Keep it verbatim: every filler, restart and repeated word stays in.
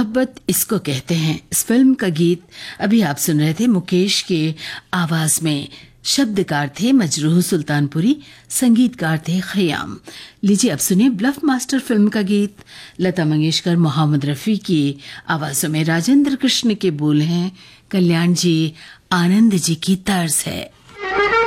मोहब्बत इसको कहते हैं। इस फिल्म का गीत अभी आप सुन रहे थे मुकेश के आवाज में। शब्दकार थे मजरूह सुल्तानपुरी, संगीतकार थे खयाम। लीजिए अब सुनिए ब्लफ मास्टर फिल्म का गीत। लता मंगेशकर, मोहम्मद रफी की आवाजों में, राजेंद्र कृष्ण के बोल हैं, कल्याण जी, आनंद जी की तर्ज है।